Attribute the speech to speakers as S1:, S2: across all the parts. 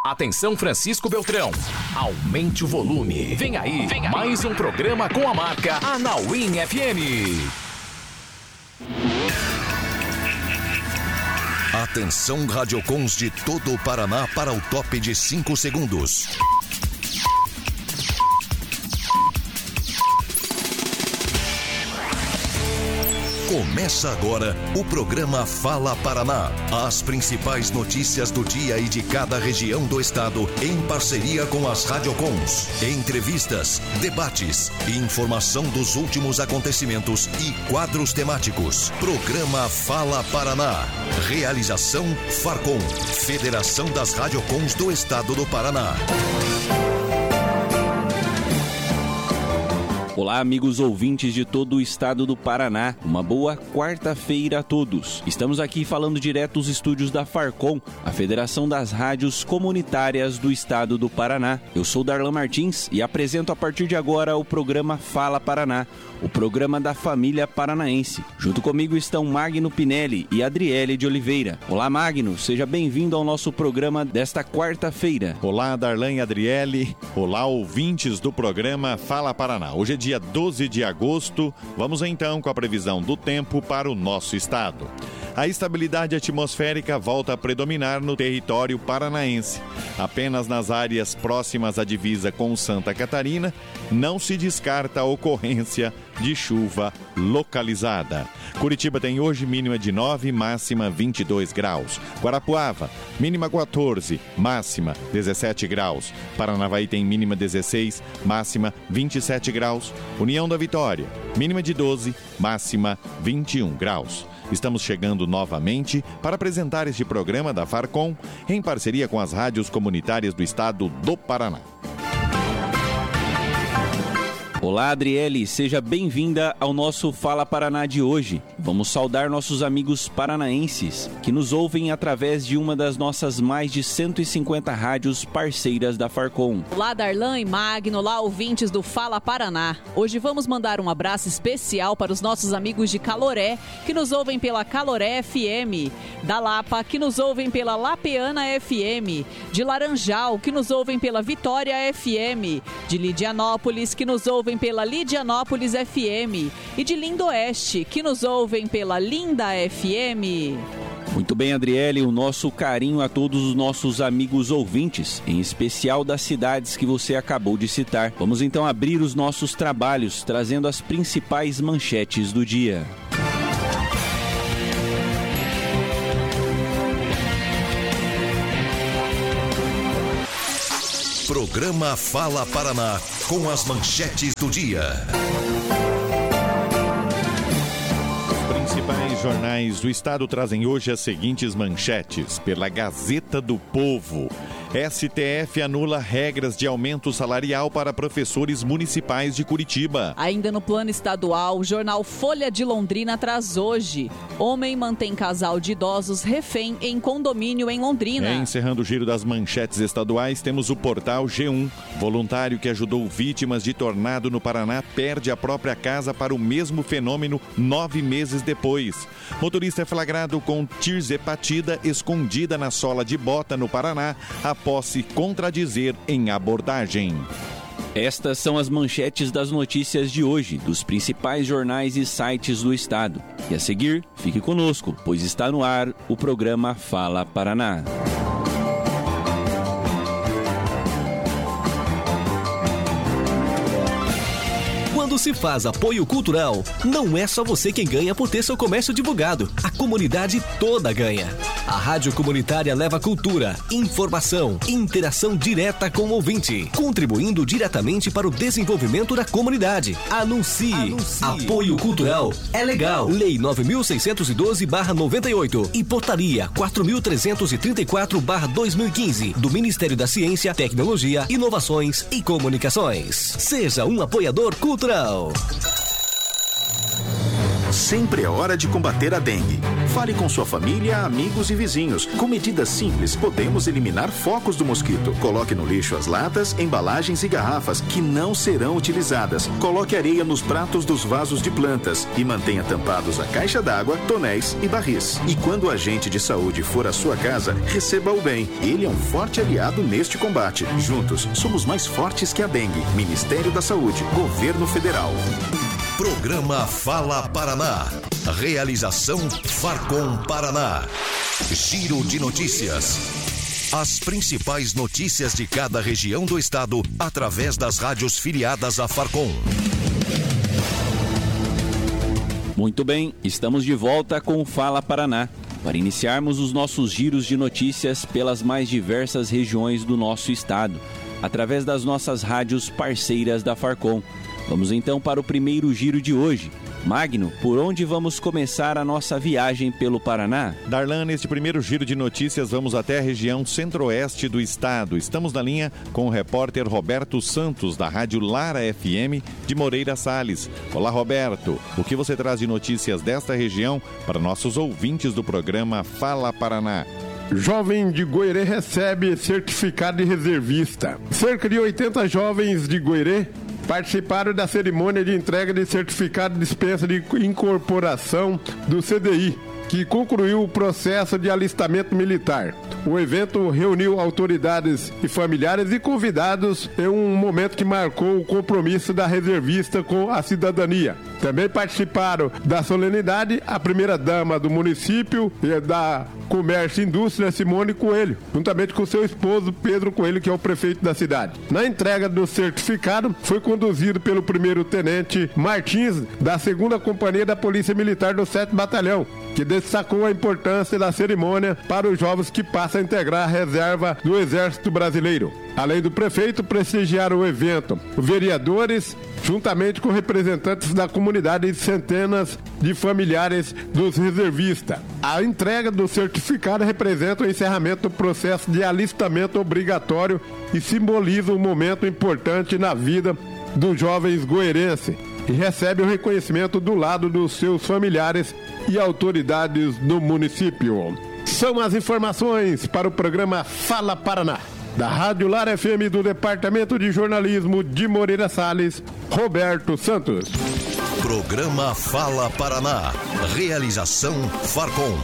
S1: Atenção, Francisco Beltrão. Aumente o volume. Vem aí, mais um programa com a marca Anauim FM.
S2: Atenção, radiocons de todo o Paraná para o top de 5 segundos. Começa agora o programa Fala Paraná. As principais notícias do dia e de cada região do estado, em parceria com as radiocons. Entrevistas, debates, informação dos últimos acontecimentos e quadros temáticos. Programa Fala Paraná. Realização Farcom, Federação das Radiocons do Estado do Paraná.
S3: Olá, amigos ouvintes de todo o estado do Paraná. Uma boa quarta-feira a todos. Estamos aqui falando direto dos estúdios da Farcom, a Federação das Rádios Comunitárias do estado do Paraná. Eu sou Darlan Martins e apresento a partir de agora o programa Fala Paraná, o programa da família paranaense. Junto comigo estão Magno Pinelli e Adriele de Oliveira. Olá, Magno, seja bem-vindo ao nosso programa desta quarta-feira.
S4: Olá, Darlan e Adriele. Olá, ouvintes do programa Fala Paraná. Hoje é dia 12 de agosto. Vamos então com a previsão do tempo para o nosso estado. A estabilidade atmosférica volta a predominar no território paranaense. Apenas nas áreas próximas à divisa com Santa Catarina, não se descarta a ocorrência de chuva localizada. Curitiba tem hoje mínima de 9, máxima 22 graus. Guarapuava, mínima 14, máxima 17 graus. Paranavaí tem mínima 16, máxima 27 graus. União da Vitória, mínima de 12, máxima 21 graus. Estamos chegando novamente para apresentar este programa da Farcom em parceria com as rádios comunitárias do estado do Paraná.
S3: Olá, Adriele, seja bem-vinda ao nosso Fala Paraná de hoje. Vamos saudar nossos amigos paranaenses que nos ouvem através de uma das nossas mais de 150 rádios parceiras da Farcom.
S5: Olá, Darlan e Magno, olá, ouvintes do Fala Paraná. Hoje vamos mandar um abraço especial para os nossos amigos de Caloré, que nos ouvem pela Caloré FM, da Lapa, que nos ouvem pela Lapeana FM, de Laranjal, que nos ouvem pela Vitória FM, de Lidianópolis, que nos ouvem pela Lidianópolis FM e de Lindoeste, que nos ouvem pela Linda FM.
S3: Muito bem, Adriele, o nosso carinho a todos os nossos amigos ouvintes, em especial das cidades que você acabou de citar. Vamos então abrir os nossos trabalhos, trazendo as principais manchetes do dia.
S2: Programa Fala Paraná, com as manchetes do dia.
S4: Os principais jornais do estado trazem hoje as seguintes manchetes. Pela Gazeta do Povo: STF anula regras de aumento salarial para professores municipais de Curitiba.
S5: Ainda no plano estadual, o jornal Folha de Londrina traz hoje: homem mantém casal de idosos refém em condomínio em Londrina.
S4: Encerrando o giro das manchetes estaduais, temos o portal G1. Voluntário que ajudou vítimas de tornado no Paraná perde a própria casa para o mesmo fenômeno 9 meses depois. Motorista é flagrado com tirzepatida escondida na sola de bota no Paraná após se contradizer em abordagem.
S3: Estas são as manchetes das notícias de hoje, dos principais jornais e sites do estado. E a seguir, fique conosco, pois está no ar o programa Fala Paraná.
S6: Quando se faz apoio cultural, não é só você quem ganha por ter seu comércio divulgado. A comunidade toda ganha. A Rádio Comunitária leva cultura, informação e interação direta com o ouvinte, contribuindo diretamente para o desenvolvimento da comunidade. Anuncie. Apoio cultural é legal. Lei 9.612/98 e Portaria 4.334/2015 do Ministério da Ciência, Tecnologia, Inovações e Comunicações. Seja um apoiador cultural.
S7: Sempre é hora de combater a dengue. Fale com sua família, amigos e vizinhos. Com medidas simples, podemos eliminar focos do mosquito. Coloque no lixo as latas, embalagens e garrafas que não serão utilizadas. Coloque areia nos pratos dos vasos de plantas e mantenha tampados a caixa d'água, tonéis e barris. E quando o agente de saúde for à sua casa, receba-o bem. Ele é um forte aliado neste combate. Juntos, somos mais fortes que a dengue. Ministério da Saúde, Governo Federal.
S2: Programa Fala Paraná. Realização Farcom Paraná. Giro de notícias. As principais notícias de cada região do estado através das rádios filiadas à Farcom.
S3: Muito bem, estamos de volta com o Fala Paraná, para iniciarmos os nossos giros de notícias pelas mais diversas regiões do nosso estado, através das nossas rádios parceiras da Farcom. Vamos então para o primeiro giro de hoje. Magno, por onde vamos começar a nossa viagem pelo Paraná?
S4: Darlan, neste primeiro giro de notícias, vamos até a região centro-oeste do estado. Estamos na linha com o repórter Roberto Santos, da Rádio Lara FM de Moreira Salles. Olá, Roberto. O que você traz de notícias desta região para nossos ouvintes do programa Fala Paraná?
S8: Jovem de Goirê recebe certificado de reservista. Cerca de 80 jovens de Goirê participaram da cerimônia de entrega de certificado de dispensa de incorporação do CDI, que concluiu o processo de alistamento militar. O evento reuniu autoridades e familiares e convidados em um momento que marcou o compromisso da reservista com a cidadania. Também participaram da solenidade a primeira-dama do município e da Comércio e Indústria, Simone Coelho, juntamente com seu esposo Pedro Coelho, que é o prefeito da cidade. Na entrega do certificado, foi conduzido pelo primeiro-tenente Martins, da 2ª Companhia da Polícia Militar do 7º Batalhão, que destacou a importância da cerimônia para os jovens que passam a integrar a reserva do Exército Brasileiro. Além do prefeito, prestigiaram o evento vereadores, juntamente com representantes da comunidade e centenas de familiares dos reservistas. A entrega do certificado representa o encerramento do processo de alistamento obrigatório e simboliza um momento importante na vida dos jovens goirenses e recebe o reconhecimento do lado dos seus familiares e autoridades do município. São as informações para o programa Fala Paraná, da Rádio Lara FM do Departamento de Jornalismo de Moreira Salles, Roberto Santos.
S2: Programa Fala Paraná. Realização Farcom.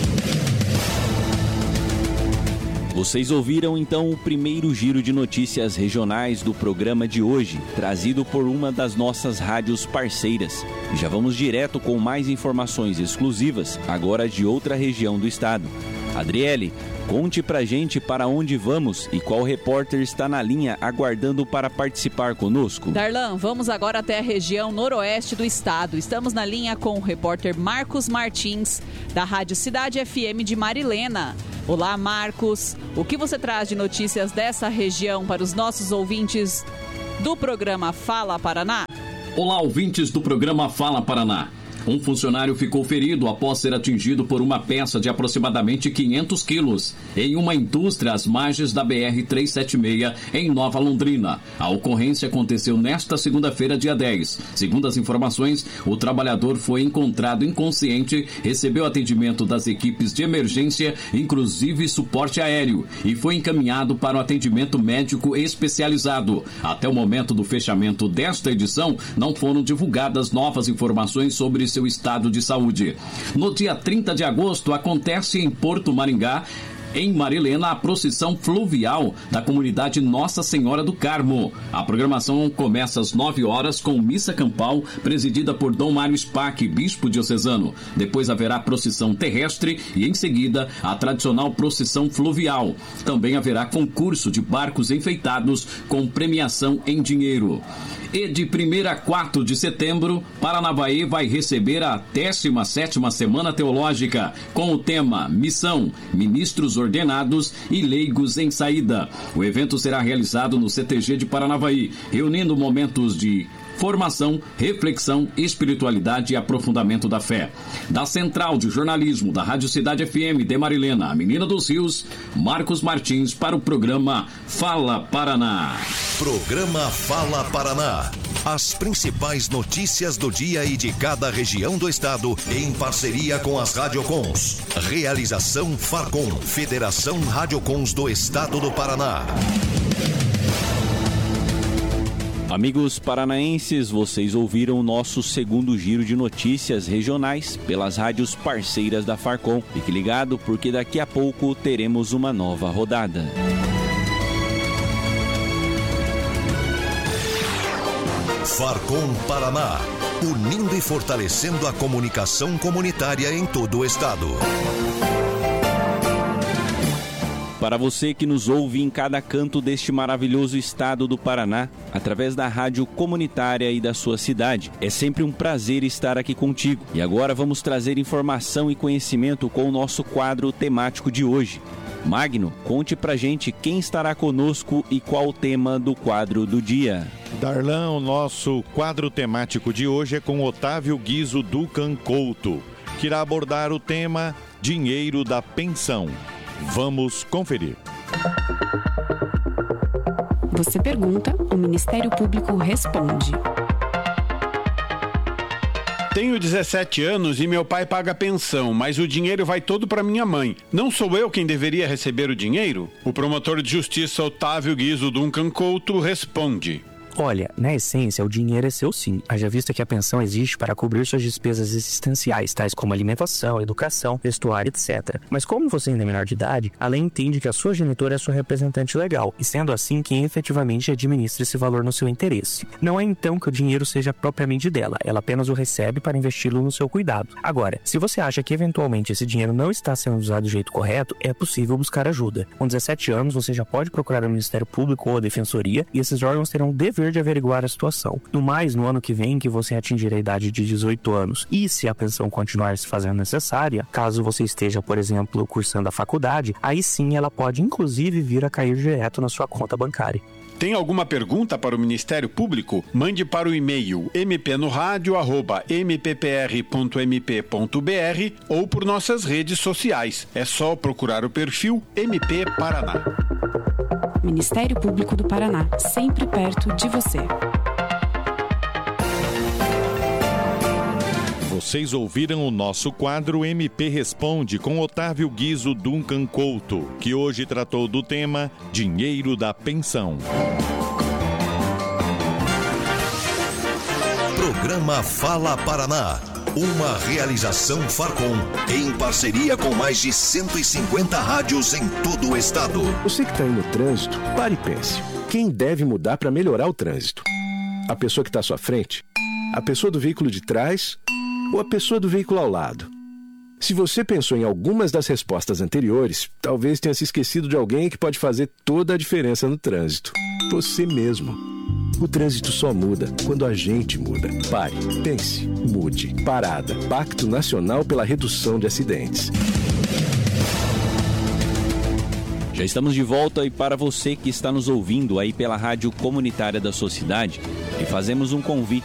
S3: Vocês ouviram então o primeiro giro de notícias regionais do programa de hoje, trazido por uma das nossas rádios parceiras. E já vamos direto com mais informações exclusivas, agora de outra região do estado. Adriele, conte pra gente para onde vamos e qual repórter está na linha aguardando para participar conosco.
S5: Darlan, vamos agora até a região noroeste do estado. Estamos na linha com o repórter Marcos Martins, da Rádio Cidade FM de Marilena. Olá, Marcos. O que você traz de notícias dessa região para os nossos ouvintes do programa Fala Paraná?
S9: Olá, ouvintes do programa Fala Paraná. Um funcionário ficou ferido após ser atingido por uma peça de aproximadamente 500 quilos em uma indústria às margens da BR-376 em Nova Londrina. A ocorrência aconteceu nesta segunda-feira, dia 10. Segundo as informações, o trabalhador foi encontrado inconsciente, recebeu atendimento das equipes de emergência, inclusive suporte aéreo, e foi encaminhado para o atendimento médico especializado. Até o momento do fechamento desta edição, não foram divulgadas novas informações sobre seu estado de saúde. No dia 30 de agosto, acontece em Porto Maringá, em Marilena, a procissão fluvial da comunidade Nossa Senhora do Carmo. A programação começa às 9 horas com missa campal, presidida por Dom Mário Spack, bispo diocesano. Depois haverá procissão terrestre e, em seguida, a tradicional procissão fluvial. Também haverá concurso de barcos enfeitados com premiação em dinheiro. E de 1º a 4 de setembro, Paranavaí vai receber a 17ª Semana Teológica, com o tema Missão, Ministros Ordenados e Leigos em Saída. O evento será realizado no CTG de Paranavaí, reunindo momentos de formação, reflexão, espiritualidade e aprofundamento da fé. Da Central de Jornalismo da Rádio Cidade FM de Marilena, a Menina dos Rios, Marcos Martins para o programa Fala Paraná.
S2: Programa Fala Paraná. As principais notícias do dia e de cada região do estado, em parceria com as Radiocons. Realização Farcom, Federação Radiocons do Estado do Paraná.
S3: Amigos paranaenses, vocês ouviram o nosso segundo giro de notícias regionais pelas rádios parceiras da Farcom. Fique ligado, porque daqui a pouco teremos uma nova rodada.
S2: Farcom Paraná, unindo e fortalecendo a comunicação comunitária em todo o estado.
S3: Para você que nos ouve em cada canto deste maravilhoso estado do Paraná, através da rádio comunitária e da sua cidade, é sempre um prazer estar aqui contigo. E agora vamos trazer informação e conhecimento com o nosso quadro temático de hoje. Magno, conte pra gente quem estará conosco e qual o tema do quadro do dia.
S4: Darlan, o nosso quadro temático de hoje é com Otávio Guizo Ducan Couto, que irá abordar o tema Dinheiro da Pensão. Vamos conferir.
S10: Você pergunta, o Ministério Público responde.
S8: Tenho 17 anos e meu pai paga pensão, mas o dinheiro vai todo para minha mãe. Não sou eu quem deveria receber o dinheiro? O promotor de justiça Otávio Guizo Ducan Couto responde.
S11: Olha, na essência, o dinheiro é seu sim, haja vista que a pensão existe para cobrir suas despesas existenciais, tais como alimentação, educação, vestuário, etc. Mas como você ainda é menor de idade, a lei entende que a sua genitora é sua representante legal, e sendo assim quem efetivamente administra esse valor no seu interesse. Não é então que o dinheiro seja propriamente dela, ela apenas o recebe para investi-lo no seu cuidado. Agora, se você acha que eventualmente esse dinheiro não está sendo usado do jeito correto, é possível buscar ajuda. Com 17 anos, você já pode procurar o Ministério Público ou a Defensoria, e esses órgãos terão o dever de averiguar a situação. No mais, no ano que vem, que você atingir a idade de 18 anos e se a pensão continuar se fazendo necessária, caso você esteja, por exemplo, cursando a faculdade, aí sim ela pode inclusive vir a cair direto na sua conta bancária.
S8: Tem alguma pergunta para o Ministério Público? Mande para o e-mail mpnoradio@mppr.mp.br ou por nossas redes sociais. É só procurar o perfil MP Paraná.
S10: Ministério Público do Paraná, sempre perto de você.
S4: Vocês ouviram o nosso quadro MP Responde com Otávio Guizo Ducan Couto, que hoje tratou do tema Dinheiro da Pensão.
S2: Programa Fala Paraná, uma realização Farcom, em parceria com mais de 150 rádios em todo o estado.
S12: Você que está aí no trânsito, pare e pense. Quem deve mudar para melhorar o trânsito? A pessoa que está à sua frente? A pessoa do veículo de trás? Ou a pessoa do veículo ao lado? Se você pensou em algumas das respostas anteriores, talvez tenha se esquecido de alguém que pode fazer toda a diferença no trânsito. Você mesmo. O trânsito só muda quando a gente muda. Pare, pense, mude. Parada. Pacto Nacional pela Redução de Acidentes.
S3: Já estamos de volta e para você que está nos ouvindo aí pela rádio comunitária da sua cidade, e fazemos um convite